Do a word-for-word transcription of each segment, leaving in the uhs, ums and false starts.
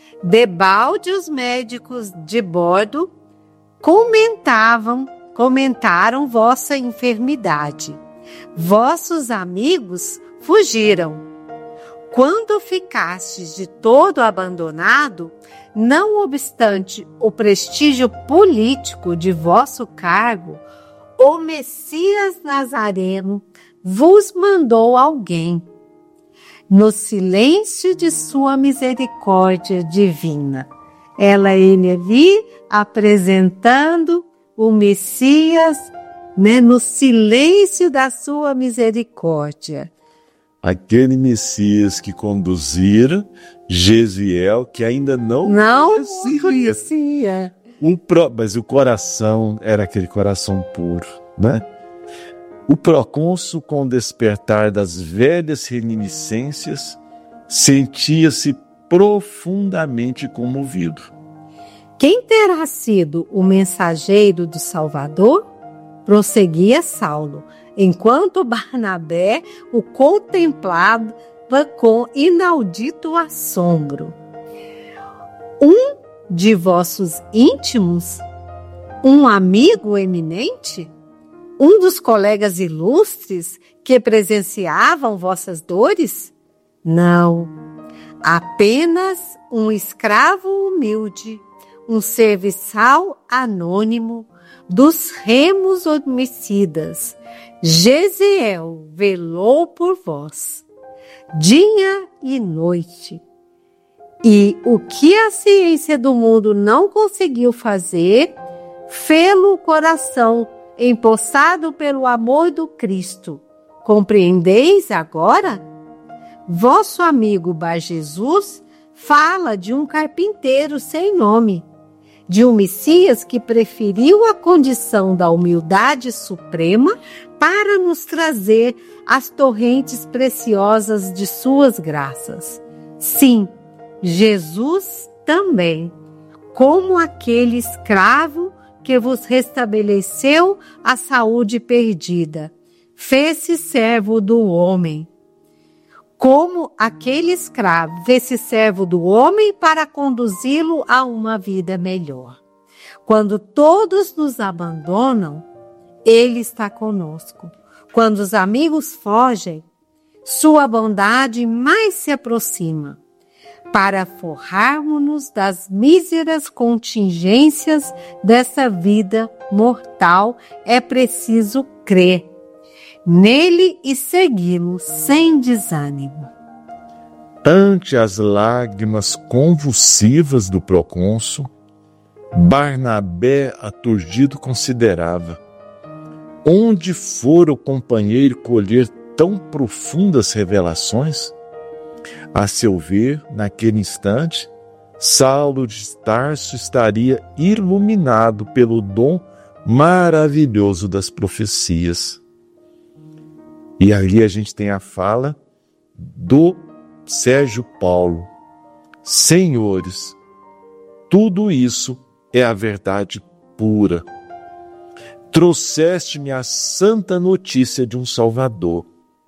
Debalde os médicos de bordo comentavam, comentaram vossa enfermidade. Vossos amigos fugiram. Quando ficastes de todo abandonado, não obstante o prestígio político de vosso cargo, o Messias Nazareno vos mandou alguém, no silêncio de sua misericórdia divina. Ela, ele ali, apresentando o Messias, né, no silêncio da sua misericórdia. Aquele Messias que conduzira Gesiel, que ainda não, não conhecia. conhecia. Um pro... Mas o coração era aquele coração puro, né? O procônsul, com o despertar das velhas reminiscências, sentia-se profundamente comovido. Quem terá sido o mensageiro do Salvador? Prosseguia Saulo, enquanto Barnabé o contemplava com inaudito assombro. Um de vossos íntimos? Um amigo eminente? Um dos colegas ilustres que presenciavam vossas dores? Não, apenas um escravo humilde, um serviçal anônimo dos remos homicidas. Gesiel velou por vós, dia e noite. E o que a ciência do mundo não conseguiu fazer, fê-lo o coração empossado pelo amor do Cristo. Compreendeis agora? Vosso amigo Bar Jesus fala de um carpinteiro sem nome, de um Messias que preferiu a condição da humildade suprema para nos trazer as torrentes preciosas de suas graças. Sim, Jesus também, como aquele escravo que vos restabeleceu a saúde perdida, fez-se servo do homem. Como aquele escravo fez-se servo do homem para conduzi-lo a uma vida melhor. Quando todos nos abandonam, Ele está conosco. Quando os amigos fogem, sua bondade mais se aproxima. Para forrarmos-nos das míseras contingências dessa vida mortal, é preciso crer nele e segui-lo sem desânimo. Ante as lágrimas convulsivas do procônsul, Barnabé, aturdido, considerava: onde fora o companheiro colher tão profundas revelações? A seu ver, naquele instante, Saulo de Tarso estaria iluminado pelo dom maravilhoso das profecias. E ali a gente tem a fala do Sérgio Paulo: senhores, tudo isso é a verdade pura. Trouxeste-me a santa notícia de um Salvador.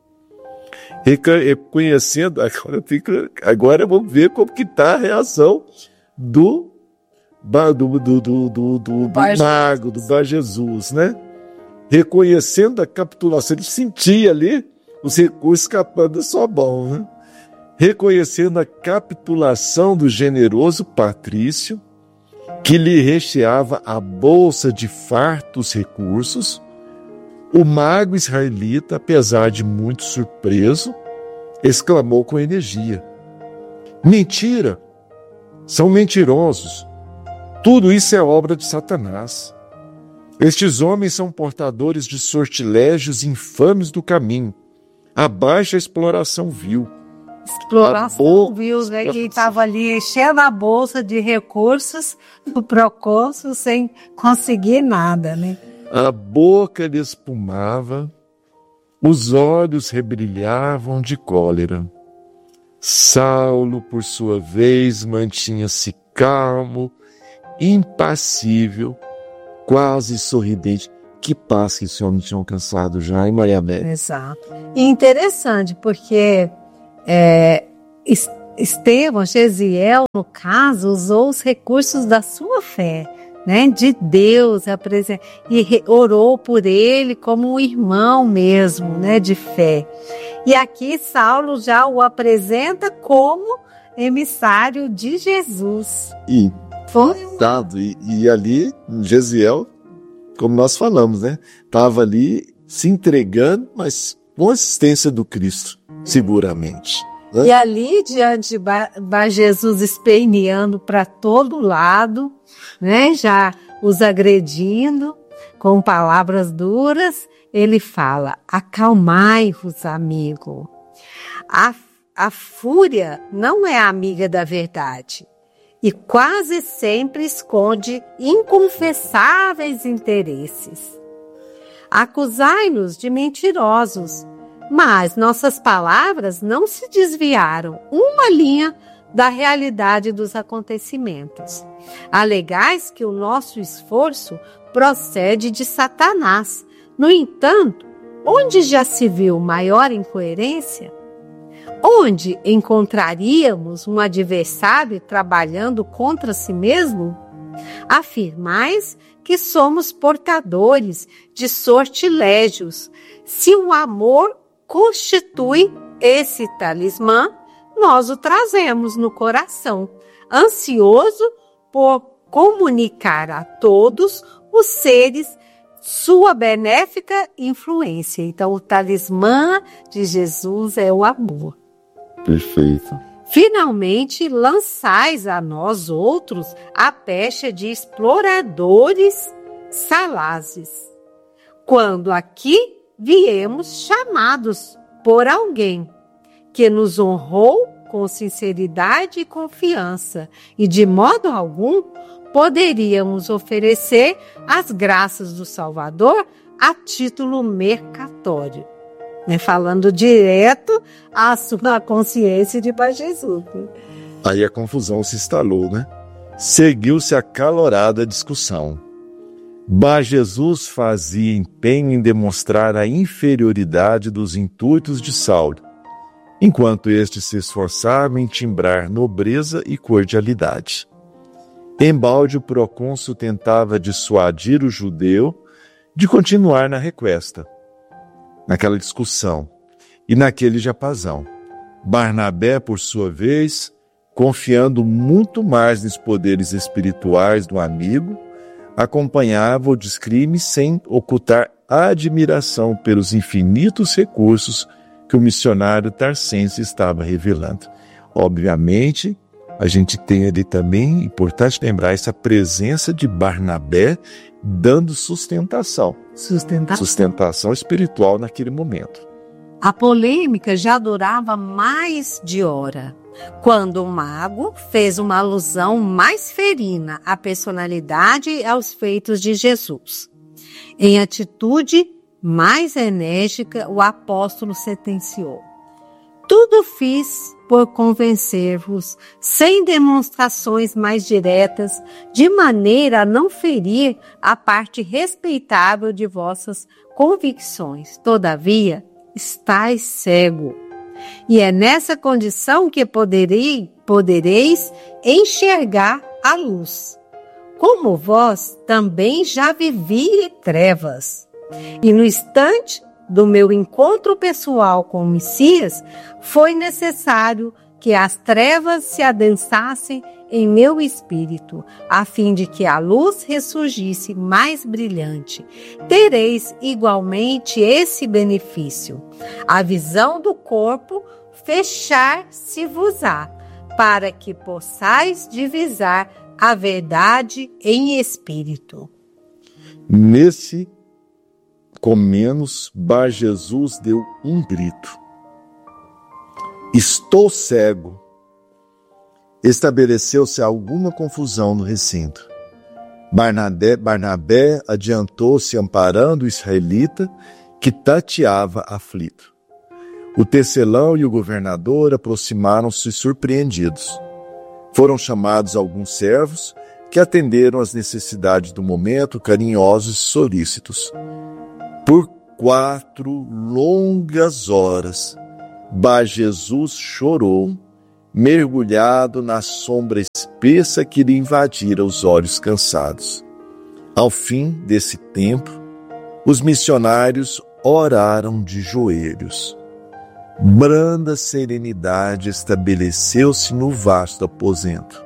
Reconhecendo, agora, fica, agora vamos ver como que está a reação do, do, do, do, do, do mago, do Bar Jesus, né? Reconhecendo a capitulação, ele sentia ali os recursos escapando da sua mão, né? Reconhecendo a capitulação do generoso patrício, que lhe recheava a bolsa de fartos recursos, o mago israelita, apesar de muito surpreso, exclamou com energia: mentira! São mentirosos! Tudo isso é obra de Satanás. Estes homens são portadores de sortilégios infames do caminho, a baixa exploração vil. Exploração vil, né? Que estava ali enchendo a bolsa de recursos do procônsul sem conseguir nada, né? A boca lhe espumava, os olhos rebrilhavam de cólera. Saulo, por sua vez, mantinha-se calmo, impassível, quase sorridente. Que paz que esse homem tinha alcançado já, hein, Maria Bé? Exato. E interessante, porque é, Estevão, Gesiel, no caso, usou os recursos da sua fé, né, de Deus, e orou por ele como um irmão mesmo, né, de fé. E aqui Saulo já o apresenta como emissário de Jesus. E, Foi dado, e, e ali, Gesiel, como nós falamos, né, estava ali se entregando, mas com assistência do Cristo, seguramente. Né? E ali, diante de Bar Jesus esperneando para todo lado, né, já os agredindo com palavras duras, ele fala: acalmai-vos, amigo. A, a fúria não é amiga da verdade e quase sempre esconde inconfessáveis interesses. Acusai-nos de mentirosos, mas nossas palavras não se desviaram uma linha da realidade dos acontecimentos. Alegais que o nosso esforço procede de Satanás. No entanto, onde já se viu maior incoerência? Onde encontraríamos um adversário trabalhando contra si mesmo? Afirmais que somos portadores de sortilégios. Se o amor constitui esse talismã, nós o trazemos no coração, ansioso por comunicar a todos os seres sua benéfica influência. Então, o talismã de Jesus é o amor. Perfeito. Finalmente, lançais a nós outros a pecha de exploradores salazes, quando aqui viemos chamados por alguém que nos honrou com sinceridade e confiança, e de modo algum poderíamos oferecer as graças do Salvador a título mercatório, né? Falando direto à sua consciência de Bar Jesus. Aí a confusão se instalou, né? Seguiu-se a acalorada discussão. Bar Jesus fazia empenho em demonstrar a inferioridade dos intuitos de Saulo, enquanto este se esforçava em timbrar nobreza e cordialidade. Embalde, o procônsul tentava dissuadir o judeu de continuar na requesta, naquela discussão e naquele japazão. Barnabé, por sua vez, confiando muito mais nos poderes espirituais do amigo, acompanhava o descrime sem ocultar a admiração pelos infinitos recursos que o missionário tarsense estava revelando. Obviamente, a gente tem ali também, importante lembrar, essa presença de Barnabé dando sustentação. Sustentação. Sustentação espiritual naquele momento. A polêmica já durava mais de hora, quando o mago fez uma alusão mais ferina à personalidade e aos feitos de Jesus. Em atitude mais enérgica, o apóstolo sentenciou: tudo fiz por convencer-vos, sem demonstrações mais diretas, de maneira a não ferir a parte respeitável de vossas convicções. Todavia, estáis cego. E é nessa condição que poderei, podereis enxergar a luz. Como vós também já vivi em trevas. E no instante do meu encontro pessoal com o Messias, foi necessário que as trevas se adensassem em meu espírito, a fim de que a luz ressurgisse mais brilhante. Tereis igualmente esse benefício: a visão do corpo fechar-se-vos-á, para que possais divisar a verdade em espírito. Nesse com menos, Bar Jesus deu um grito: estou cego. Estabeleceu-se alguma confusão no recinto. Barnabé, Barnabé adiantou-se amparando o israelita, que tateava aflito. O tecelão e o governador aproximaram-se surpreendidos. Foram chamados alguns servos, que atenderam às necessidades do momento, carinhosos e solícitos. Por quatro longas horas, Bar Jesus chorou mergulhado na sombra espessa que lhe invadira os olhos cansados. Ao fim desse tempo, os missionários oraram de joelhos. Branda serenidade estabeleceu-se no vasto aposento.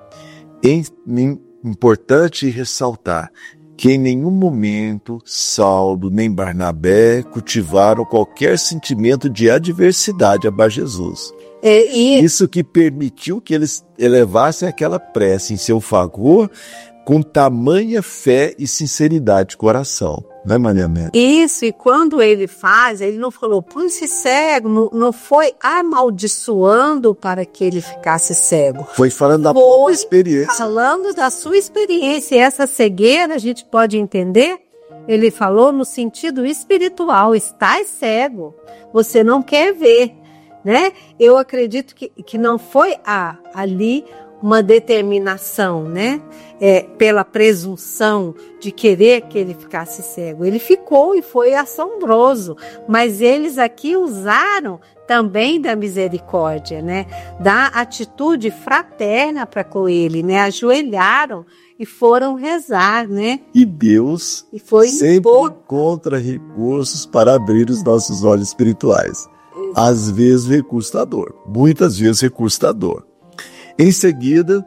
É importante ressaltar que em nenhum momento Saulo nem Barnabé cultivaram qualquer sentimento de adversidade a Bar Jesus. É, e... Isso que permitiu que eles elevassem aquela prece em seu favor com tamanha fé e sinceridade de coração. Não é, Maria Amélia? Isso, e quando ele faz, ele não falou, põe-se cego, não, não foi amaldiçoando para que ele ficasse cego. Foi falando da foi própria experiência. Falando da sua experiência. E essa cegueira, a gente pode entender, ele falou no sentido espiritual, estás cego, você não quer ver, né? Eu acredito que, que não foi a, ali uma determinação, né? É, pela presunção de querer que ele ficasse cego. Ele ficou e foi assombroso, mas eles aqui usaram também da misericórdia, né? Da atitude fraterna para com ele, né? Ajoelharam e foram rezar, né? E Deus e foi sempre por... encontra recursos para abrir os nossos olhos espirituais. Às vezes recurso da dor, muitas vezes recurso da dor. Em seguida,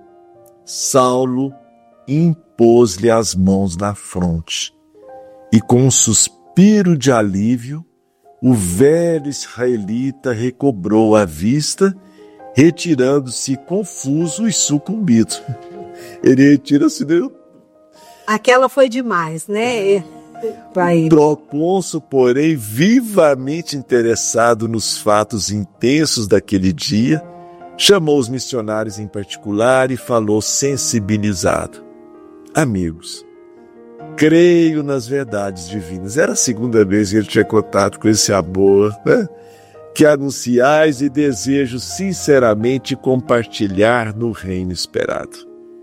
Saulo impôs-lhe as mãos na fronte, e com um suspiro de alívio, o velho israelita recobrou a vista, retirando-se confuso e sucumbido. Ele retira-se... De... Aquela foi demais, né? Procônsul, porém, vivamente interessado nos fatos intensos daquele dia, chamou os missionários em particular e falou sensibilizado. Amigos, creio nas verdades divinas. Era a segunda vez que ele tinha contato com esse amor, né? Que anunciais e desejo sinceramente compartilhar no reino esperado.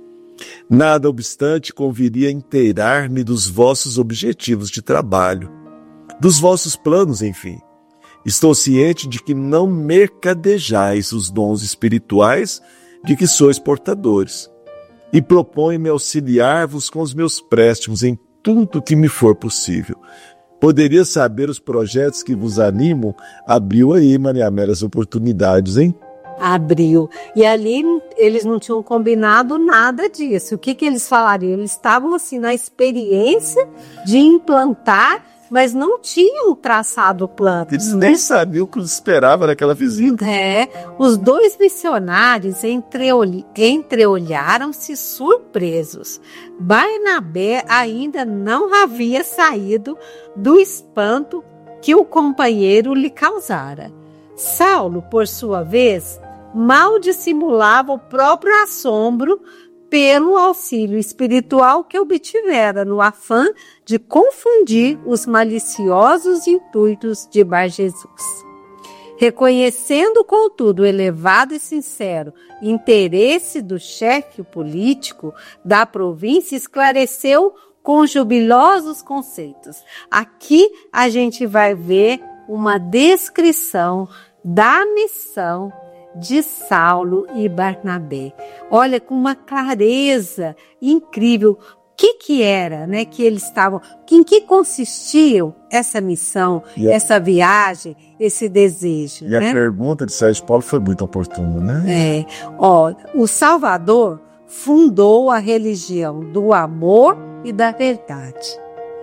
Nada obstante, conviria inteirar-me dos vossos objetivos de trabalho, dos vossos planos, enfim. Estou ciente de que não mercadejais os dons espirituais de que sois portadores, e proponho-me auxiliar-vos com os meus préstimos em tudo que me for possível. Poderia saber os projetos que vos animam? Abriu aí, Maria Amélia, as oportunidades, hein? Abriu. E ali eles não tinham combinado nada disso. O que que eles falariam? Eles estavam assim na experiência de implantar, mas não tinham traçado o plano. Eles nem sabiam o que eles esperavam naquela visita. É, os dois missionários entreol- entreolharam-se surpresos. Barnabé ainda não havia saído do espanto que o companheiro lhe causara. Saulo, por sua vez, mal dissimulava o próprio assombro pelo auxílio espiritual que obtivera no afã de confundir os maliciosos intuitos de Bar Jesus. Reconhecendo, contudo, o elevado e sincero interesse do chefe político da província, esclareceu com jubilosos conceitos. Aqui a gente vai ver uma descrição da missão de Saulo e Barnabé. Olha, com uma clareza incrível. O que que era, né, que eles estavam, em que consistia essa missão, a, essa viagem, esse desejo. E né? A pergunta de Sérgio Paulo foi muito oportuna, né? É, ó, o Salvador fundou a religião do amor e da verdade.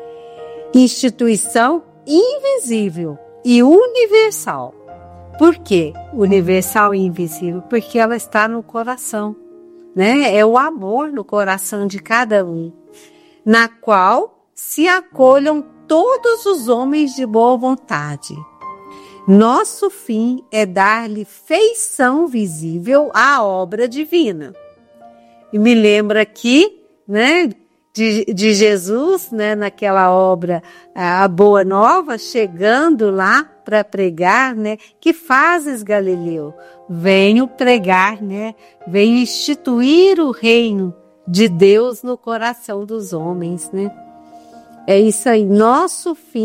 Instituição invisível e universal. Por quê? Universal e invisível? Porque ela está no coração, né? É o amor no coração de cada um, na qual se acolham todos os homens de boa vontade. Nosso fim é dar-lhe feição visível à obra divina. E me lembra aqui, né, de, de Jesus, né, naquela obra, a Boa Nova, chegando lá para pregar, né? Que fazes, Galileu? Venho pregar, né? Venho instituir o reino de Deus no coração dos homens, né? É isso aí. Nosso fim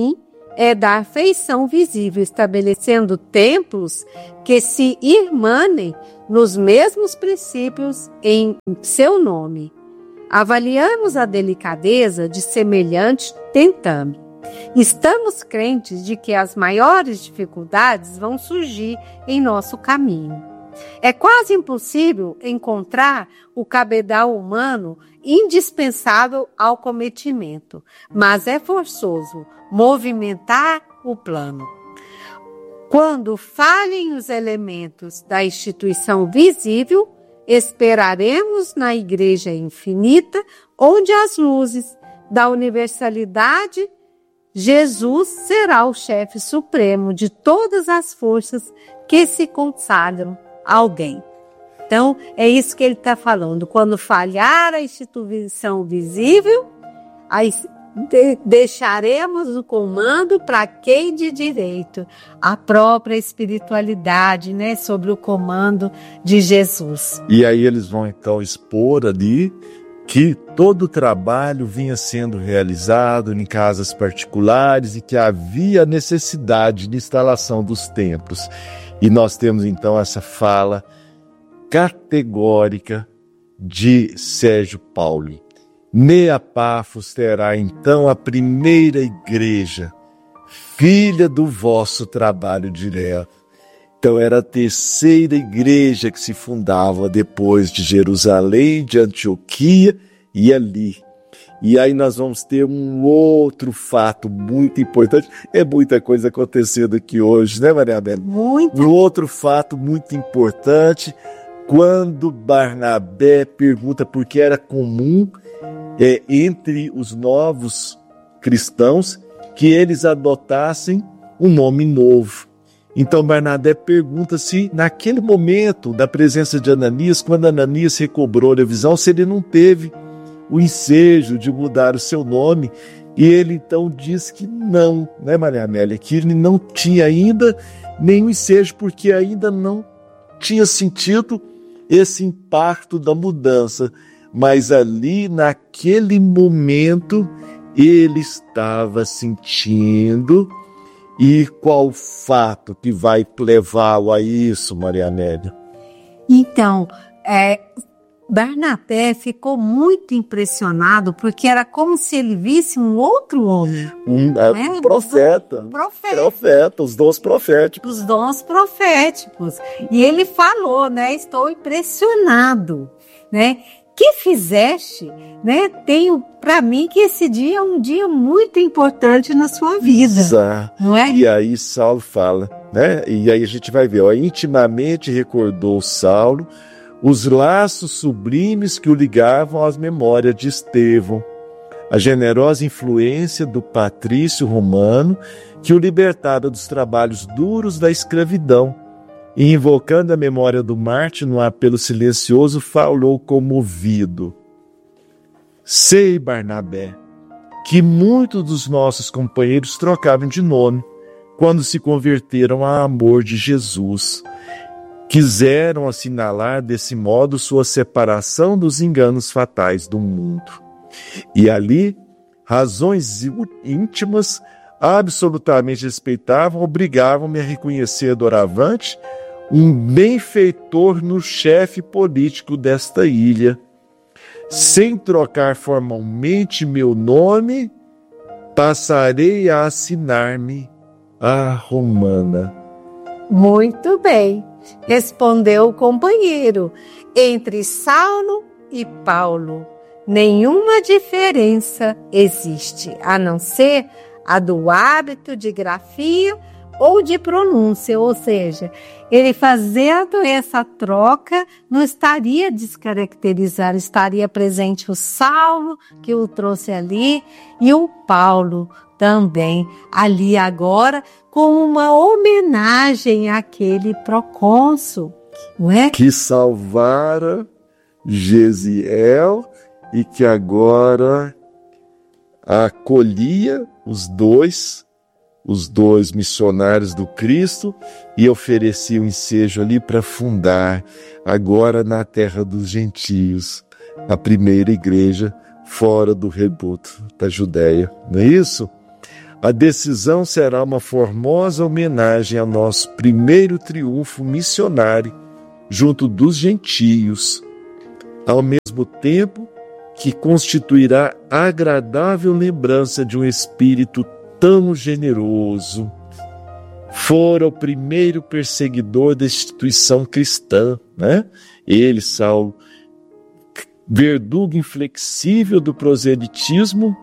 é dar feição visível, estabelecendo templos que se irmanem nos mesmos princípios em seu nome. Avaliamos a delicadeza de semelhante tentame. Estamos crentes de que as maiores dificuldades vão surgir em nosso caminho. É quase impossível encontrar o cabedal humano indispensável ao cometimento, mas é forçoso movimentar o plano. Quando falhem os elementos da instituição visível, esperaremos na Igreja infinita, onde as luzes da universalidade, Jesus será o chefe supremo de todas as forças que se consagram a alguém. Então, é isso que ele está falando. Quando falhar a instituição visível, aí de, deixaremos o comando para quem de direito? A própria espiritualidade, né? Sobre o comando de Jesus. E aí eles vão então expor ali que todo o trabalho vinha sendo realizado em casas particulares e que havia necessidade de instalação dos templos. E nós temos então essa fala categórica de Sérgio Paulo. Neapafos terá então a primeira igreja, filha do vosso trabalho direto. Então era a terceira igreja que se fundava depois de Jerusalém, de Antioquia e ali. E aí nós vamos ter um outro fato muito importante. É muita coisa acontecendo aqui hoje, né, Maria Amélia? Muito. Um outro fato muito importante, quando Barnabé pergunta por que era comum é, entre os novos cristãos que eles adotassem um nome novo. Então Barnabé pergunta se naquele momento da presença de Ananias, quando Ananias recobrou a visão, se ele não teve o ensejo de mudar o seu nome. E ele então diz que não, né, Maria Amélia? Que ele não tinha ainda nenhum ensejo, porque ainda não tinha sentido esse impacto da mudança. Mas ali, naquele momento, ele estava sentindo. E qual fato que vai levá-lo a isso, Maria Amélia? Então, é, Barnabé ficou muito impressionado, porque era como se ele visse um outro homem. Um, é, né? um profeta. Profeta. Profeta, os dons proféticos. Os dons proféticos. E ele falou, né? Estou impressionado, né? Que fizeste, né? Tenho para mim que esse dia é um dia muito importante na sua vida. Exato. Não é? E aí Saulo fala, né? E aí a gente vai ver, ó, intimamente recordou Saulo os laços sublimes que o ligavam às memórias de Estevão, a generosa influência do patrício romano que o libertara dos trabalhos duros da escravidão. E invocando a memória do mártir no apelo silencioso, falou comovido: sei, Barnabé, que muitos dos nossos companheiros trocavam de nome quando se converteram a amor de Jesus. Quiseram assinalar desse modo sua separação dos enganos fatais do mundo. E ali, razões íntimas, absolutamente respeitavam, obrigavam-me a reconhecer doravante um benfeitor no chefe político desta ilha. Sem trocar formalmente meu nome, passarei a assinar-me a romana. Muito bem, respondeu o companheiro. Entre Saulo e Paulo, nenhuma diferença existe, a não ser a do hábito de grafia ou de pronúncia, ou seja, ele fazendo essa troca não estaria descaracterizado, estaria presente o Saulo, que o trouxe ali, e o Paulo também ali agora, como uma homenagem àquele procônsul, não é? Que salvara Gesiel e que agora acolhia os dois, os dois missionários do Cristo e oferecia um ensejo ali para fundar, agora na terra dos gentios, a primeira igreja fora do rebuto da Judéia. Não é isso? A decisão será uma formosa homenagem ao nosso primeiro triunfo missionário junto dos gentios, ao mesmo tempo que constituirá agradável lembrança de um espírito tão generoso. Fora o primeiro perseguidor da instituição cristã, né? Ele, Saulo, verdugo inflexível do proselitismo,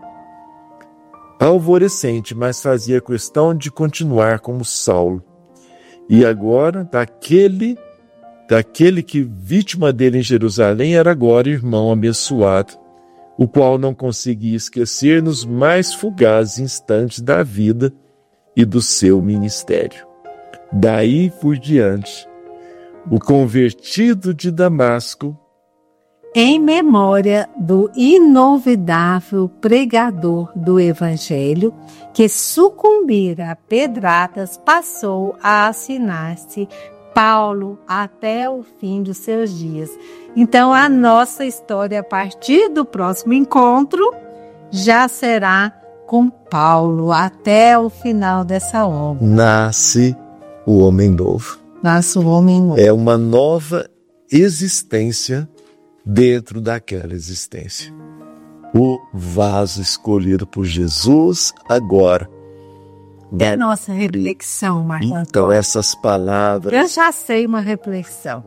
alvorecente, mas fazia questão de continuar como Saulo. E agora, daquele, daquele que vítima dele em Jerusalém era agora irmão abençoado, o qual não conseguia esquecer nos mais fugazes instantes da vida e do seu ministério. Daí por diante, o convertido de Damasco, em memória do inovidável pregador do Evangelho, que sucumbira a pedradas, passou a assinar-se Paulo até o fim dos seus dias. Então, a nossa história, a partir do próximo encontro, já será com Paulo até o final dessa obra. Nasce o homem novo. Nasce o homem novo. É uma nova existência dentro daquela existência. O vaso escolhido por Jesus agora. É a nossa reflexão, Marco Antônio. Então, essas palavras... Eu já sei uma reflexão.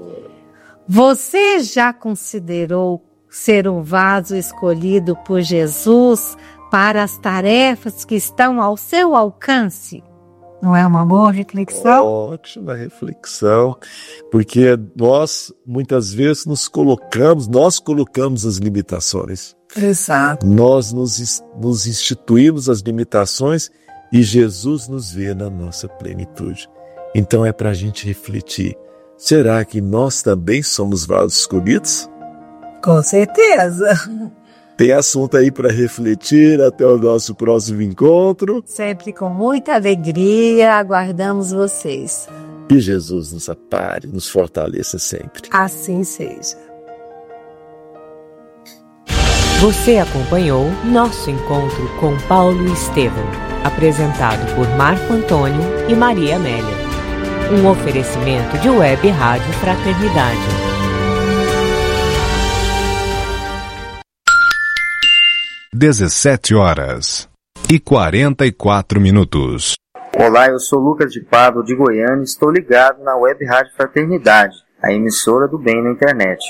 Você já considerou ser um vaso escolhido por Jesus para as tarefas que estão ao seu alcance? Não é uma boa reflexão? Ótima reflexão, porque nós muitas vezes nos colocamos, nós colocamos as limitações. Exato. Nós nos, nos instituímos as limitações e Jesus nos vê na nossa plenitude. Então é para a gente refletir, será que nós também somos vasos escolhidos? Com certeza. Tem assunto aí para refletir. Até o nosso próximo encontro. Sempre com muita alegria, aguardamos vocês. Que Jesus nos apare, nos fortaleça sempre. Assim seja. Você acompanhou nosso encontro com Paulo Estevão, apresentado por Marco Antônio e Maria Amélia. Um oferecimento de Web Rádio Fraternidade. dezessete horas e quarenta e quatro minutos. Olá, eu sou Lucas de Pádua, de Goiânia, e estou ligado na Web Rádio Fraternidade, a emissora do bem na internet.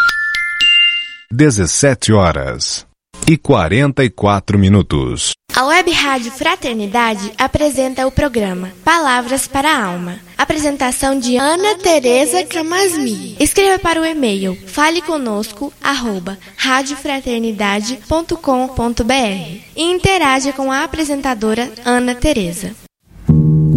dezessete horas e quarenta e quatro minutos. A Web Rádio Fraternidade apresenta o programa Palavras para a Alma. Apresentação de Ana Tereza Camasmi. Escreva para o e-mail faleconosco arroba radiofraternidade ponto com ponto br e interaja com a apresentadora Ana Tereza.